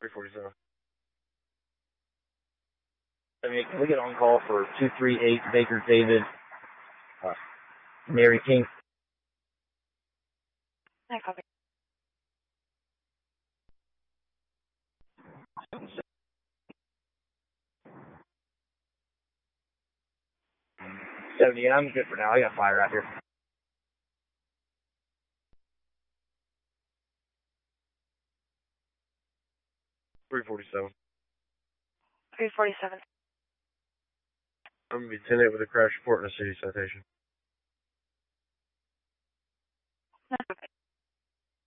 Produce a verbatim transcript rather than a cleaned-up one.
three forty-seven. I mean, can we get on call for two three eight Baker David, uh, Mary King? I copy. seventy, I'm good for now. I got fire out here. three forty-seven. three forty-seven. I'm going to be ten eight with a crash report and a city citation. That's okay.